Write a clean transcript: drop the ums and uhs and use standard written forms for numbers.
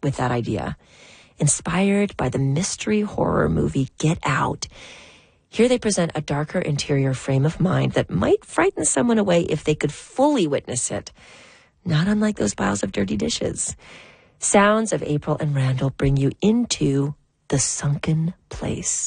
with that idea. Inspired by the mystery horror movie Get Out, here they present a darker interior frame of mind that might frighten someone away if they could fully witness it. Not unlike those piles of dirty dishes. Sounds of April and Randall bring you into The Sunken Place.